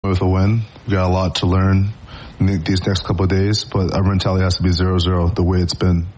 with a win. We got a lot to learn these next couple of days, but our mentality has to be 0-0 the way it's been.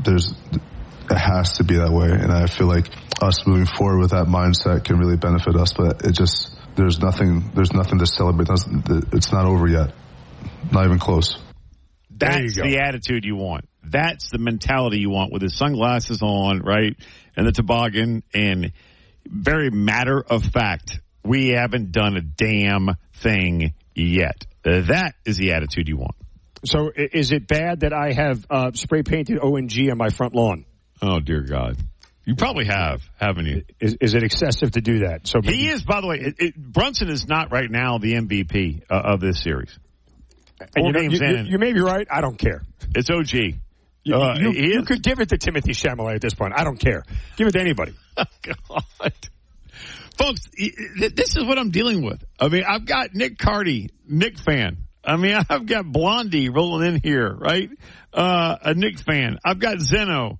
It has to be that way, and I feel like us moving forward with that mindset can really benefit us, but there's nothing to celebrate. It's not over yet. Not even close. That's the attitude you want. That's the mentality you want with his sunglasses on, right? And the toboggan, and very matter of fact, we haven't done a damn thing yet. That is the attitude you want. So is it bad that I have spray painted ONG on my front lawn? Oh, dear God. You probably have, haven't you? Is it excessive to do that? So he is, by the way. Brunson is not right now the MVP of this series. And you may be right. I don't care. It's OG. You could give it to Timothy Chalamet at this point. I don't care. Give it to anybody. Oh, God. Folks, this is what I'm dealing with. I mean, I've got Nick Carty, Nick fan. I mean, I've got Blondie rolling in here, right? A Nick fan. I've got Zeno.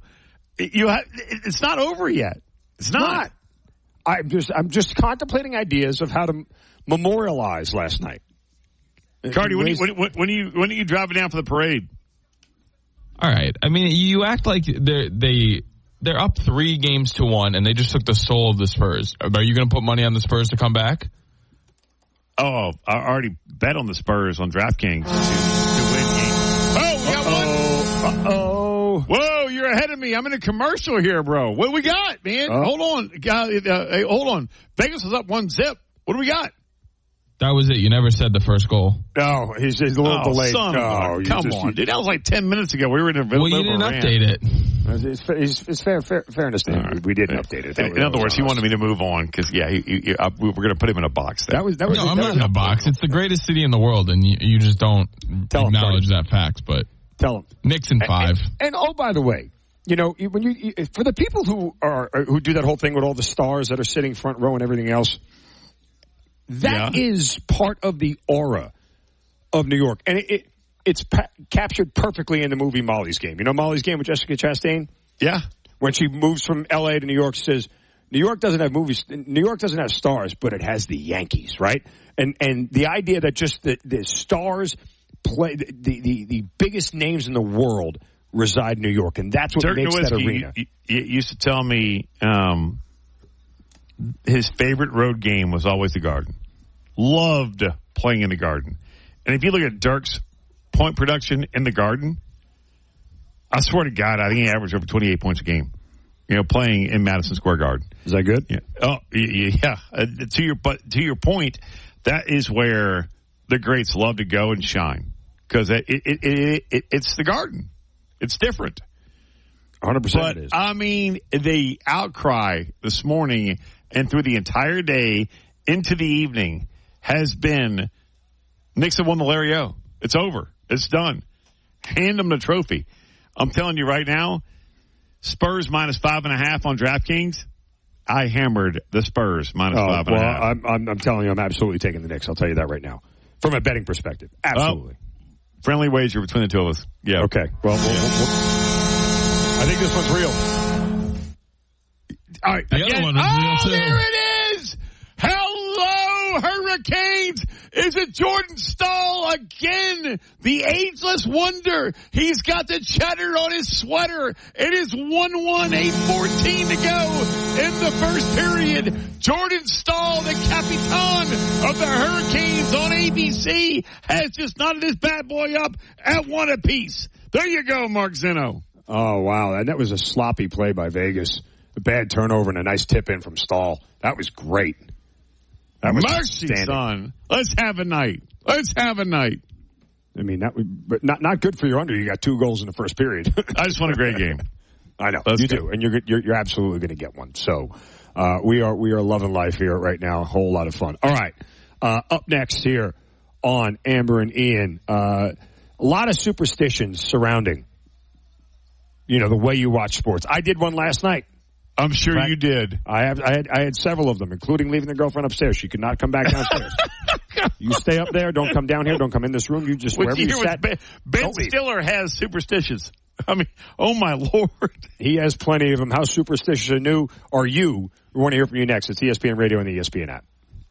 It's not over yet. It's not. I'm just contemplating ideas of how to memorialize last night. Carty, when are you driving down for the parade? All right. I mean, you act like they're up 3-1, and they just took the soul of the Spurs. Are you going to put money on the Spurs to come back? Oh, I already bet on the Spurs on DraftKings to win games. Oh, we got one. Uh-oh. Whoa, you're ahead of me. I'm in a commercial here, bro. What do we got, man? Hold on. Hey, hold on. Vegas is up 1-0. What do we got? That was it. You never said the first goal. No, he's a little delayed. Come on, dude. That was like 10 minutes ago. We were in the middle of a you didn't update it. It's fairness to him. Right. We didn't update it. In other words, he wanted me to move on because, we were going to put him in a box there. I'm not in a box. It's the greatest city in the world, and you just don't acknowledge that fact. But tell him. Knicks in 5. And oh, by the way, when you for the people who do that whole thing with all the stars that are sitting front row and everything else, that is part of the aura of New York. And it's captured perfectly in the movie Molly's Game. You know Molly's Game with Jessica Chastain? Yeah. When she moves from L.A. to New York, she says, New York doesn't have movies. New York doesn't have stars, but it has the Yankees, right? And the idea that just the stars play, the biggest names in the world reside in New York, and that's what makes that arena. You used to tell me his favorite road game was always the Garden. Loved playing in the Garden. And if you look at Dirk's point production in the Garden, I swear to God, I think he averaged over 28 points a game, playing in Madison Square Garden. Is that good? Yeah. Oh, yeah. To your point, that is where the greats love to go and shine because it's the Garden. It's different. 100% it is. I mean, the outcry this morning and through the entire day into the evening has been Knicks have won the Larry O. It's over. It's done. Hand them the trophy. I'm telling you right now, Spurs -5.5 on DraftKings. I hammered the Spurs -5.5. Well, I'm telling you, I'm absolutely taking the Knicks. I'll tell you that right now. From a betting perspective. Absolutely. Friendly wager between the two of us. Yeah. Okay. Well, I think this one's real. All right. The other one was real, too. There it is. Hello, Hurricanes. Is it Jordan Staal again? The ageless wonder. He's got the cheddar on his sweater. It is 1-1, 8:14 to go in the first period. Jordan Staal, the Capitan of the Hurricanes on ABC, has just knotted his bad boy up at 1 apiece. There you go, Mark Zeno. Oh, wow. And that was a sloppy play by Vegas. A bad turnover and a nice tip in from Staal. That was great. That was mercy, son. Let's have a night. Let's have a night. I mean, that would, but not good for your under. You got 2 goals in the first period. I just want a great game. I know you do, and you're absolutely going to get one. So we are loving life here right now. A whole lot of fun. All right, up next here on Amber and Ian, a lot of superstitions surrounding the way you watch sports. I did one last night. I'm sure you did. I had several of them, including leaving the girlfriend upstairs. She could not come back downstairs. You stay up there. Don't come down here. Don't come in this room. You just wherever you sat. Ben Stiller has superstitions. I mean, oh my Lord. He has plenty of them. How superstitious are you? We want to hear from you next. It's ESPN Radio and the ESPN app.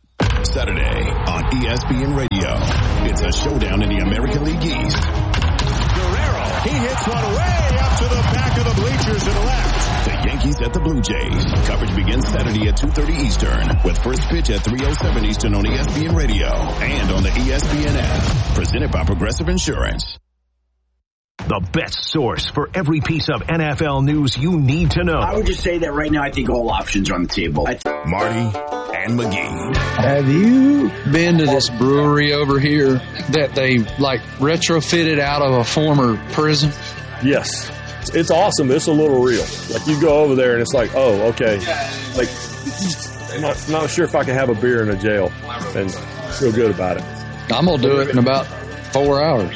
Saturday on ESPN Radio. It's a showdown in the American League East. Guerrero, he hits one way up to the back of the bleachers to the left. The Yankees at the Blue Jays. Coverage begins Saturday at 2:30 Eastern with first pitch at 3:07 Eastern on ESPN Radio and on the ESPN app. Presented by Progressive Insurance. The best source for every piece of NFL news you need to know. I would just say that right now I think all options are on the table. Marty and McGee. Have you been to this brewery over here that they retrofitted out of a former prison? Yes. It's awesome. It's a little real. You go over there and it's like, oh, okay. I'm not sure if I can have a beer in a jail and feel good about it. I'm going to do it in about 4 hours.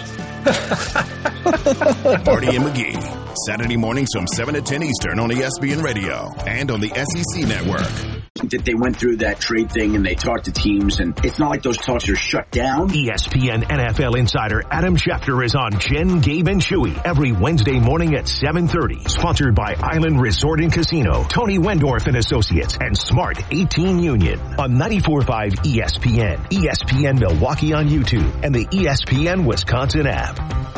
Marty and McGee, Saturday mornings from 7 to 10 Eastern on ESPN Radio and on the SEC Network. That they went through that trade thing and they talked to teams, and it's not like those talks are shut down. ESPN NFL insider Adam Schefter is on Jen, Gabe, and Chewy every Wednesday morning at 7:30. Sponsored by Island Resort and Casino, Tony Wendorf and Associates, and Smart 18 Union on 94.5 ESPN, ESPN Milwaukee on YouTube, and the ESPN Wisconsin app.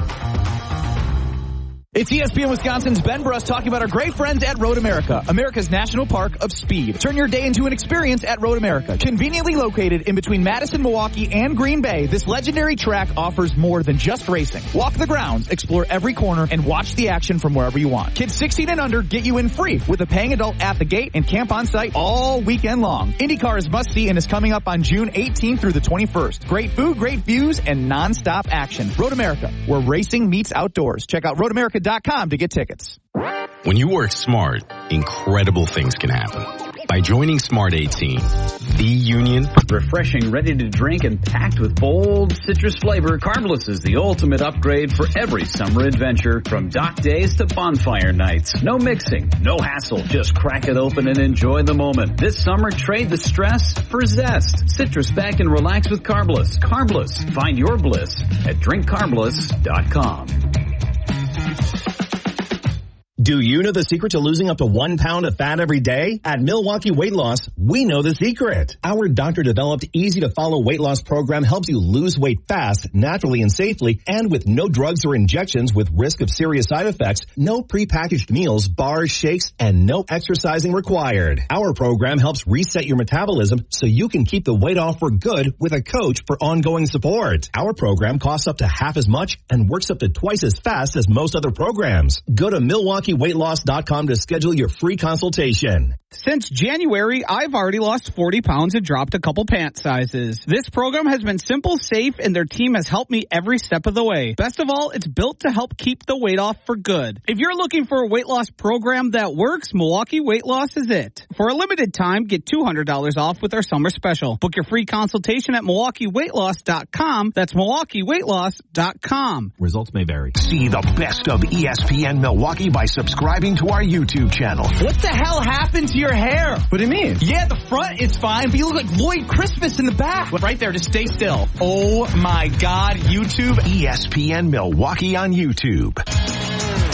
It's ESPN Wisconsin's Ben Bruss talking about our great friends at Road America, America's National Park of Speed. Turn your day into an experience at Road America. Conveniently located in between Madison, Milwaukee, and Green Bay, this legendary track offers more than just racing. Walk the grounds, explore every corner, and watch the action from wherever you want. Kids 16 and under get you in free with a paying adult at the gate and camp on site all weekend long. IndyCar is must-see and is coming up on June 18th through the 21st. Great food, great views, and non-stop action. Road America, where racing meets outdoors. Check out roadamerica.com to get tickets. When you work smart, incredible things can happen. By joining Smart 18, the union. Refreshing, ready to drink, and packed with bold citrus flavor, Carbless is the ultimate upgrade for every summer adventure, from dock days to bonfire nights. No mixing, no hassle, just crack it open and enjoy the moment. This summer, trade the stress for zest. Citrus back and relax with Carbless. Carbless, find your bliss at drinkcarbless.com. Do you know the secret to losing up to 1 pound of fat every day? At Milwaukee Weight Loss, we know the secret. Our doctor-developed, easy-to-follow weight loss program helps you lose weight fast, naturally and safely, and with no drugs or injections with risk of serious side effects, no prepackaged meals, bars, shakes, and no exercising required. Our program helps reset your metabolism so you can keep the weight off for good with a coach for ongoing support. Our program costs up to half as much and works up to twice as fast as most other programs. Go to MilwaukeeWeightLoss.com to schedule your free consultation. Since January, I've already lost 40 pounds and dropped a couple pant sizes. This program has been simple, safe, and their team has helped me every step of the way. Best of all, it's built to help keep the weight off for good. If you're looking for a weight loss program that works, Milwaukee Weight Loss is it. For a limited time, get $200 off with our summer special. Book your free consultation at MilwaukeeWeightLoss.com. That's MilwaukeeWeightLoss.com. Results may vary. See the best of ESPN Milwaukee by subscribing to our YouTube channel. What the hell happened to your hair? What do you mean? Yeah, the front is fine, but you look like Lloyd Christmas in the back. Right there, just stay still. Oh my God, YouTube. ESPN Milwaukee on YouTube.